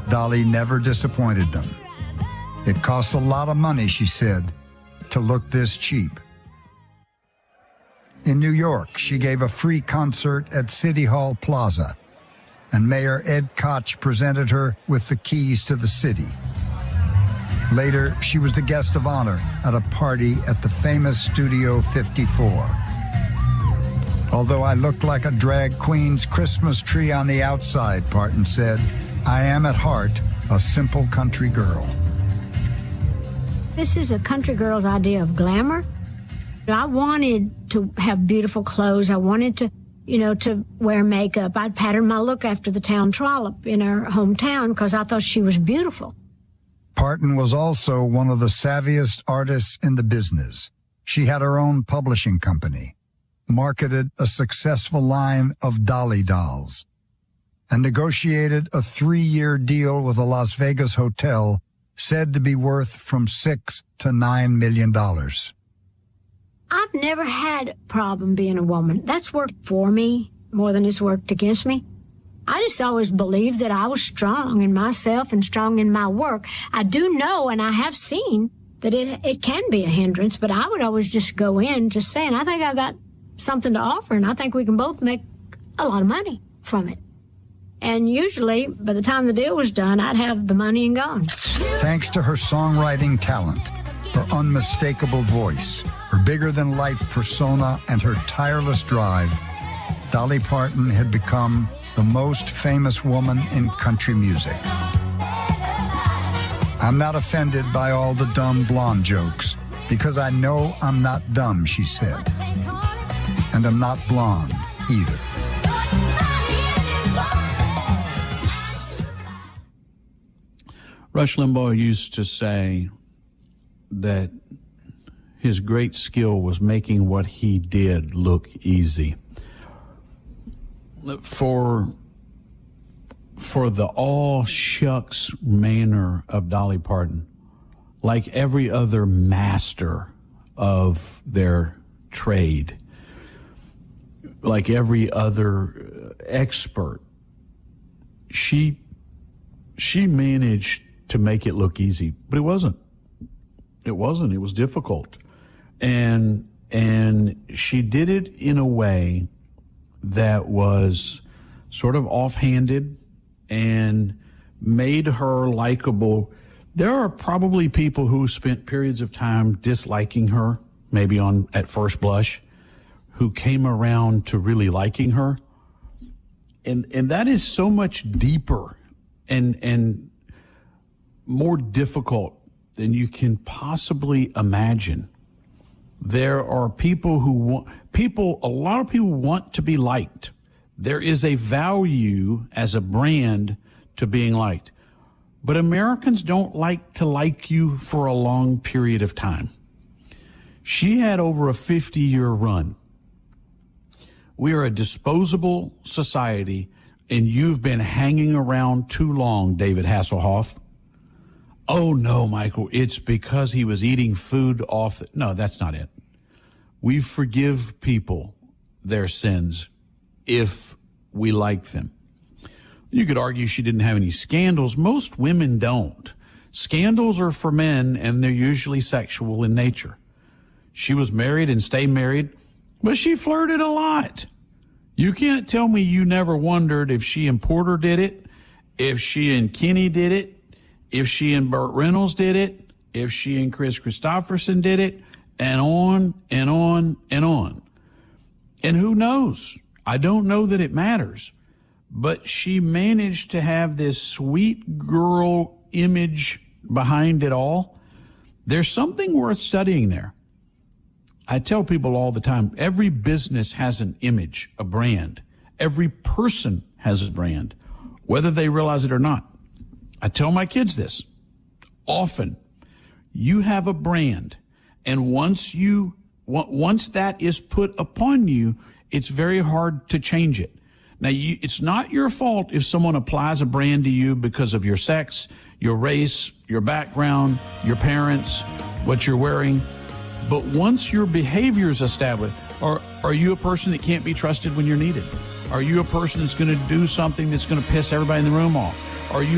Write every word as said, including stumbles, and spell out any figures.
Dolly never disappointed them. It costs a lot of money, she said, to look this cheap. In New York, she gave a free concert at City Hall Plaza, and Mayor Ed Koch presented her with the keys to the city. Later, she was the guest of honor at a party at the famous Studio fifty-four. Although I look like a drag queen's Christmas tree on the outside, Parton said, I am at heart a simple country girl. This is a country girl's idea of glamour. I wanted to have beautiful clothes. I wanted to, you know, to wear makeup. I'd pattern my look after the town Trollope in her hometown because I thought she was beautiful. Parton was also one of the savviest artists in the business. She had her own publishing company, marketed a successful line of Dolly dolls, and negotiated a three-year deal with a Las Vegas hotel said to be worth from six to nine million dollars. I've never had a problem being a woman. That's worked for me more than it's worked against me. I just always believed that I was strong in myself and strong in my work. I do know, and I have seen, that it it can be a hindrance, but I would always just go in just saying, I think I got something to offer, and I think we can both make a lot of money from it. And usually, by the time the deal was done, I'd have the money and gone. Thanks to her songwriting talent, her unmistakable voice, her bigger-than-life persona, and her tireless drive, Dolly Parton had become the most famous woman in country music. I'm not offended by all the dumb blonde jokes, because I know I'm not dumb, she said. And I'm not blonde either. Rush Limbaugh used to say that his great skill was making what he did look easy. For, for the all-shucks manner of Dolly Parton, like every other master of their trade, like every other expert, she she managed to make it look easy, but it wasn't. It wasn't. It was difficult. And and she did it in a way that was sort of offhanded and made her likable. There are probably people who spent periods of time disliking her, maybe on at first blush, who came around to really liking her. And and that is so much deeper and and more difficult than you can possibly imagine. There are people who want, people, a lot of people want to be liked. There is a value as a brand to being liked. But Americans don't like to like you for a long period of time. She had over a fifty-year run. We are a disposable society, and you've been hanging around too long, David Hasselhoff. Oh, no, Michael, it's because he was eating food off. The, no, that's not it. We forgive people their sins if we like them. You could argue she didn't have any scandals. Most women don't. Scandals are for men, and they're usually sexual in nature. She was married and stayed married, but she flirted a lot. You can't tell me you never wondered if she and Porter did it, if she and Kenny did it, if she and Burt Reynolds did it, if she and Chris Christopherson did it, and on and on and on. And who knows? I don't know that it matters. But she managed to have this sweet girl image behind it all. There's something worth studying there. I tell people all the time, every business has an image, a brand. Every person has a brand, whether they realize it or not. I tell my kids this often. You have a brand, and once you once that is put upon you, it's very hard to change it. Now, you, it's not your fault if someone applies a brand to you because of your sex, your race, your background, your parents, what you're wearing. But once your behavior is established, are, are you a person that can't be trusted when you're needed? Are you a person that's going to do something that's going to piss everybody in the room off? Are you